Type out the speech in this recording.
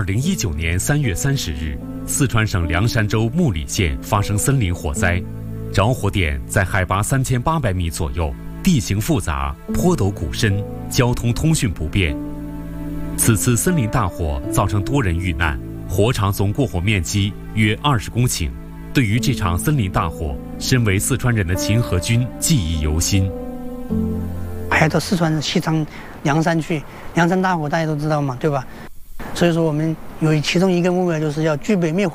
2019年3月30日，四川省凉山州木里县发生森林火灾，着火点在海拔3800米左右，地形复杂，坡陡谷深，交通通讯不便。此次森林大火造成多人遇难，火场总过火面积约20公顷。对于这场森林大火，身为四川人的秦和军记忆犹新。 还到四川西昌凉山去，凉山大火大家都知道嘛，对吧？所以说我们有其中一个目标就是要具备灭火